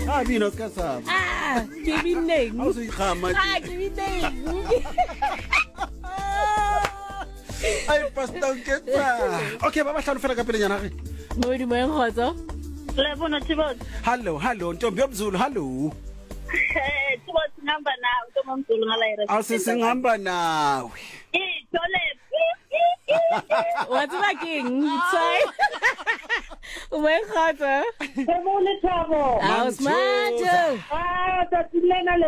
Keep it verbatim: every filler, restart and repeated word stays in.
Ah, bino ska saba. Ah, ke bineng. Awusikhama. Ah, ke bineng. Ay pastor ketsa. Okay, baba hlano fela ka pele nyana re. Mo di mo engkhotso. Le bona Thibot. Hello, hello, Ntombi yomzulu, hello. Eh, Thibot ngihamba nawe uMzulu ngala Awusisingihamba nawe. Eh, Jole. What's the king? Sorry. Mo engkhotso. Ke mo le thabo. Awusmajo. Ah, tatilena